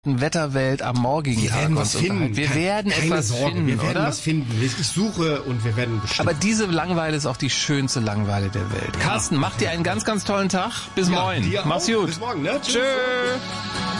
Wetterwelt am morgigen Tag uns unterhalten. Wir werden etwas finden, wir werden oder? was finden. Ich suche und wir werden bestimmt. Aber diese Langeweile ist auch die schönste Langeweile der Welt. Carsten, mach dir einen ganz, ganz tollen Tag. Bis morgen. Dir Mach's auch. gut. Bis morgen, ne? Tschö.